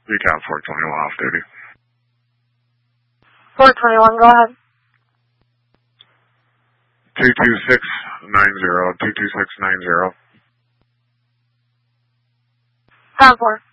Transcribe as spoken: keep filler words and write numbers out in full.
Recap four twenty-one off duty. four twenty-one, go ahead. two two six nine zero, two two six nine zero. Pound four.